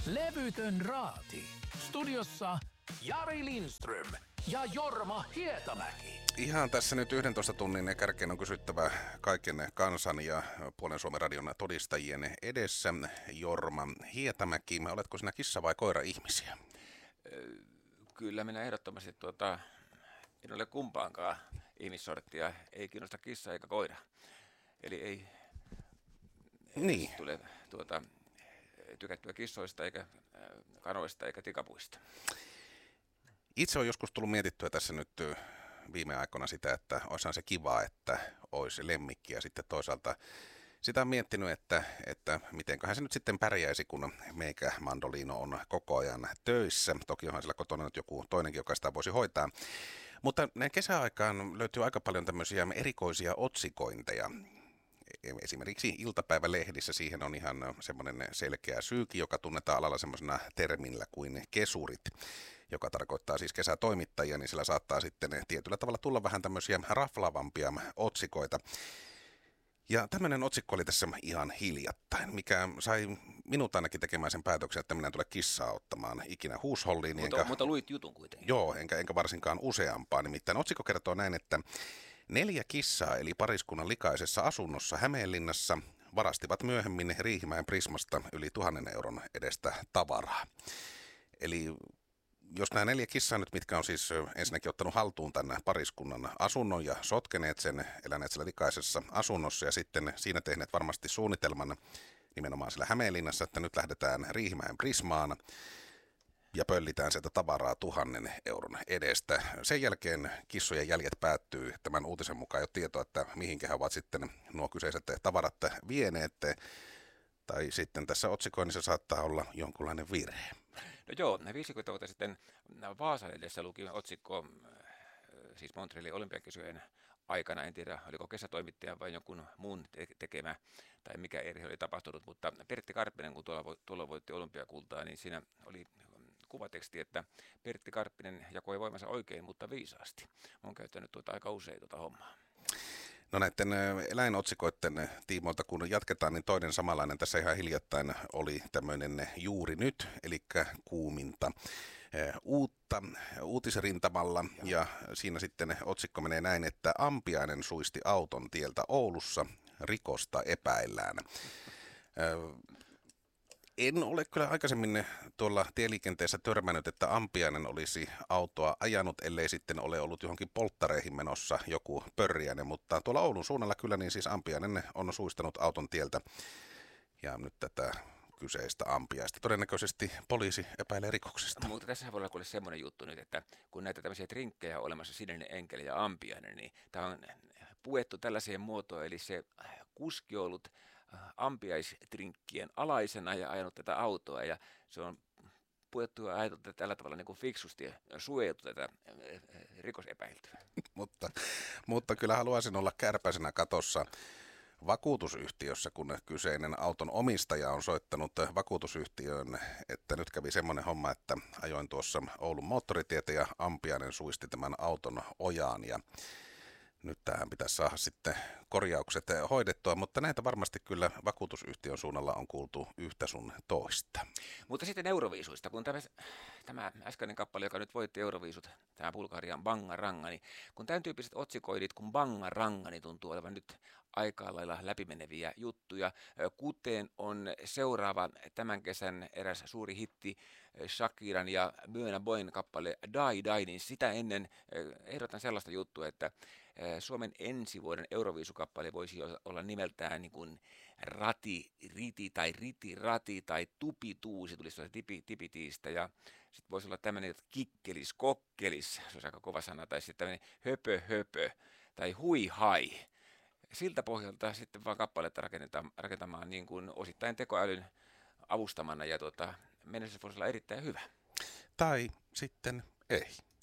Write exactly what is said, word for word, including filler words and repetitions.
Levytön raati. Studiossa Jari Lindström ja Jorma Hietamäki. Ihan tässä nyt yhdentoista tunnin kärkeen on kysyttävä kaiken kansan ja Puolen Suomen radion todistajien edessä. Jorma Hietamäki, oletko sinä kissa- vai koira-ihmisiä? Kyllä minä ehdottomasti tuota, en ole kumpaankaan ihmissorttia. Ei kiinnosta kissa eikä koira. Eli ei, niin. ei tule tuota, tykättyä kissoista eikä kanoista eikä tikapuista. Itse on joskus tullut mietittyä tässä nyt viime aikoina sitä, että olisihan se kiva, että olisi lemmikki, ja sitten toisaalta sitä on miettinyt, että, että mitenköhän se nyt sitten pärjäisi, kun meikä Mandolino on koko ajan töissä. Toki onhan sillä kotona nyt joku toinenkin, joka sitä voisi hoitaa. Mutta näin kesäaikaan löytyy aika paljon tämmöisiä erikoisia otsikointeja. Esimerkiksi iltapäivälehdissä siihen on ihan semmoinen selkeä syyki, joka tunnetaan alalla semmoisena termillä kuin kesurit, joka tarkoittaa siis kesätoimittajia, niin sillä saattaa sitten tietyllä tavalla tulla vähän tämmöisiä raflavampia otsikoita. Ja tämmöinen otsikko oli tässä ihan hiljattain, mikä sai minut ainakin tekemään sen päätöksen, että minä en tule kissaa ottamaan ikinä huusholliin. Mutta, enkä, mutta luit jutun kuitenkin. Joo, enkä, enkä varsinkaan useampaa. Nimittäin otsikko kertoo näin, että neljä kissaa eli pariskunnan likaisessa asunnossa Hämeenlinnassa varastivat myöhemmin Riihimäen Prismasta yli tuhannen euron edestä tavaraa. Eli jos nämä neljä kissaa nyt, mitkä on siis ensinnäkin ottanut haltuun tänne pariskunnan asunnon ja sotkeneet sen, eläneet siellä likaisessa asunnossa ja sitten siinä tehneet varmasti suunnitelman nimenomaan siellä Hämeenlinnassa, että nyt lähdetään Riihimäen Prismaan ja pöllitään sieltä tavaraa tuhannen euron edestä. Sen jälkeen kissojen jäljet päättyy tämän uutisen mukaan jo tietoa, että mihinkä he ovat sitten nuo kyseiset tavarat vieneet. Tai sitten tässä otsikoinnissa saattaa olla jonkunlainen virhe. No joo, viisikymmentä vuotta sitten Vaasan edessä luki otsikko, siis Montrealin olympiakisojen aikana, en tiedä oliko kesätoimittaja vai jonkun muun tekemä tai mikä eri oli tapahtunut, mutta Pertti Karppinen, kun tuolla, tuolla voitti olympiakultaa, niin siinä oli kuvateksti, että Pertti Karppinen jakoi voimansa oikein, mutta viisaasti. Olen käyttänyt tuota aika usein tuota hommaa. No näiden eläinotsikoiden tiimoilta kun jatketaan, niin toinen samanlainen tässä ihan hiljattain oli tämmöinen juuri nyt, eli kuuminta uutta uutisrintamalla, ja siinä sitten otsikko menee näin, että Ampiainen suisti auton tieltä Oulussa, rikosta epäillään. En ole kyllä aikaisemmin tuolla tieliikenteessä törmännyt, että Ampiainen olisi autoa ajanut, ellei sitten ole ollut johonkin polttareihin menossa joku pörriäinen, mutta tuolla Oulun suunnalla kyllä niin siis Ampiainen on suistanut auton tieltä ja nyt tätä kyseistä ampiaista. Todennäköisesti poliisi epäilee rikoksesta. Mutta tässä voi olla kuule semmoinen juttu nyt, että kun näitä tämmöisiä trinkkejä on olemassa, Sininen enkeli ja Ampiainen, niin tämä on puettu tällaiseen muotoon, eli se kuski on ollut ampiaistrinkkien alaisena ja ajanut tätä autoa, ja se on puettu ja ajateltu tällä tavalla niin kuin fiksusti ja suojeltu tätä rikosepäiltyä. mutta, mutta kyllä haluaisin olla kärpäisenä katossa vakuutusyhtiössä, kun kyseinen auton omistaja on soittanut vakuutusyhtiöön, että nyt kävi semmoinen homma, että ajoin tuossa Oulun moottoritietä ja Ampiainen suisti tämän auton ojaan, ja nyt tähän pitäisi saada sitten korjaukset hoidettua, mutta näitä varmasti kyllä vakuutusyhtiön suunnalla on kuultu yhtä sun toista. Mutta sitten Euroviisuista, kun tämä, tämä äskeinen kappale, joka nyt voitti Euroviisut, tämä Bulgarian Bangaranga, niin kun tämän tyyppiset otsikoidit kuin Bangaranga, niin tuntuu olevan nyt aika lailla läpimeneviä juttuja, kuten on seuraava tämän kesän eräs suuri hitti Shakiran ja Burna Boyn kappale Die Die, niin sitä ennen ehdotan sellaista juttua, että Suomen ensi vuoden Euroviisukappale voisi olla nimeltään niin kuin Rati Riti tai Riti Rati tai Tupi Tuusi, tulisi tuossa tipi, tipitiistä, ja sitten voisi olla tämmöinen, että Kikkelis Kokkelis, se olisi aika kova sana, tai sitten tämmöinen Höpö Höpö tai Hui Hai. Siltä pohjalta sitten vaan kappaletta rakennetaan, rakentamaan niin kuin osittain tekoälyn avustamana, ja tuota, menestys voisi olla erittäin hyvä. Tai sitten ei.